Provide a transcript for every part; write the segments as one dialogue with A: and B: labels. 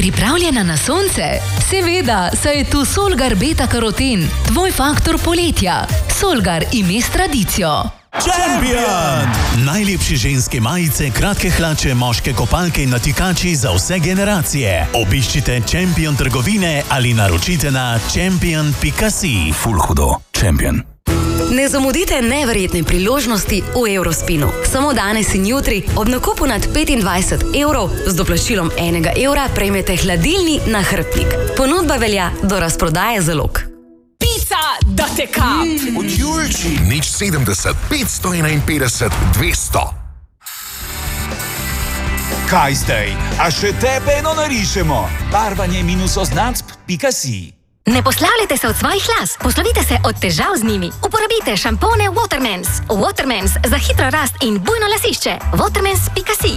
A: Pripravljena na sonce? Seveda, saj je tu Solgar beta-karoten, tvoj faktor poletja. Solgar ime s tradicijo.
B: Champion! Najlepše ženske majice, kratke hlače, moške kopalke in natikači za vse generacije. Obiščite Champion trgovine ali naročite na champion.si.
C: Ful hudo. Champion.
D: Ne zamudite neverjetne priložnosti v Eurospinu. Samo danes in jutri ob nakupu nad 25 evrov z doplačilom 1 evra prejmete hladilni nahrbtnik. Ponudba velja do razprodaje zalog.
E: Pica, da te kap!
F: Od Julči. Nič 70, 551, 200.
G: Kaj zdaj? A še tebe eno narišemo? Barvanje -oznacb.si.
H: Ne poslavljajte se od svojih las, poslovite se od težav z njimi. Uporabite šampone Watermans. Watermans za hitro rast in bujno lasišče. Watermans.si.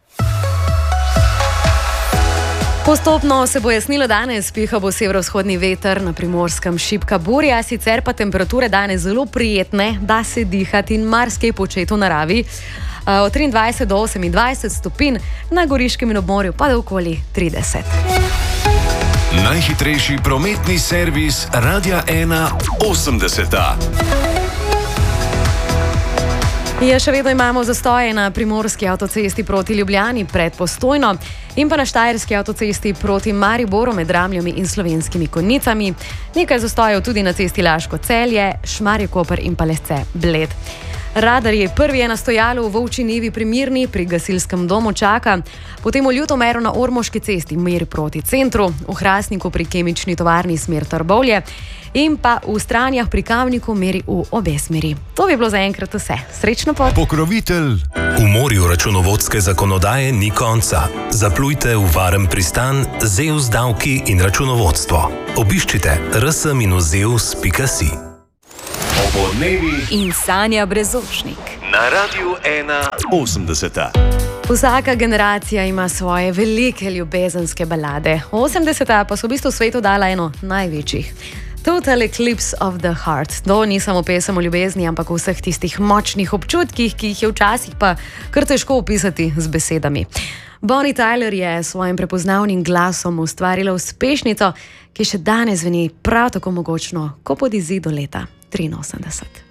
I: Postopno se bo jasnilo danes, pihal bo severovzhodni veter, na Primorskem šibka burja, sicer pa temperature danes zelo prijetne, da se dihati in marsikaj početi v naravi. Od 23 do 28 stopinj, na Goriškem in ob morju pa do okoli 30.
J: Najhitrejši prometni servis Radia 1 80.
I: Ja, še vedno imamo zastoje na Primorski avtocesti proti Ljubljani pred Postojno in pa na Štajerski avtocesti proti Mariboru med Ramljami in Slovenskimi Konjicami. Nekaj zastojev tudi na cesti Laško-Celje, Šmarje-Koper in pa Lesce-Bled. Radar je prvi na stojalu v Volčji Njivi pri Mirni, pri gasilskem domu čaka, potem v Ljutomeru na Ormoški cesti meri proti centru, v Hrastniku pri kemični tovarni smer Trbovlje in pa v Stranjah pri Kamniku meri v obe smeri. To bi bilo zaenkrat vse. Srečno pot!
J: Pokrovitelj. V morju računovodske zakonodaje ni konca. Zaplujte v varen pristan ZEUS davki in računovodstvo. Obiščite rs-zeus.si.
E: In Sanja Brezošnik.
J: Na Radiu 1 80.
I: Vsaka generacija ima svoje velike ljubezenske balade. 80. pa so v bistvu svetu dala eno največjih. Total Eclipse of the Heart. To ni samo pesem o ljubezni, ampak o vseh tistih močnih občutkih, ki jih je včasih pa kar težko opisati z besedami. Bonnie Tyler je s svojim prepoznavnim glasom ustvarila uspešnico, ki še danes zveni prav tako mogočno, kot pod izid do leta 83.